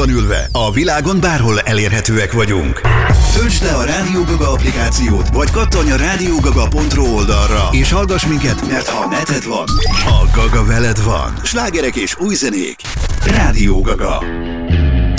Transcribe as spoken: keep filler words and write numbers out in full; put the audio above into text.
otthon ülve, a világon bárhol elérhetőek vagyunk. Töltsd le a Rádió Gaga applikációt, vagy kattanj a rádiógaga pont ro oldalra, és hallgass minket, mert ha neted van, a Gaga veled van. Slágerek és új zenék. Rádió Gaga.